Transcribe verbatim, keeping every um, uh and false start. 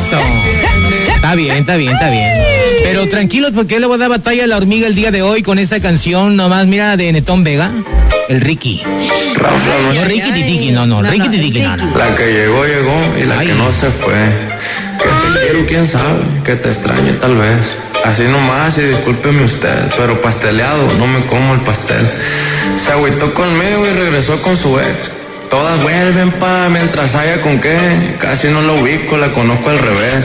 eso. Está bien, está bien, está bien. Pero tranquilos, porque le voy a dar batalla a la hormiga el día de hoy con esa canción nomás, mira, de Netón Vega. El Ricky. Rafa, No, Ricky Titiki, no, no, Ricky Titiki, no, no. La que llegó, llegó y la Ay. que no se fue. Que te quiero, quién sabe, que te extrañe tal vez. Así nomás y discúlpeme usted, pero pasteleado, no me como el pastel. Se agüitó conmigo y regresó con su ex. Todas vuelven pa' mientras haya con qué. Casi no la ubico, la conozco al revés.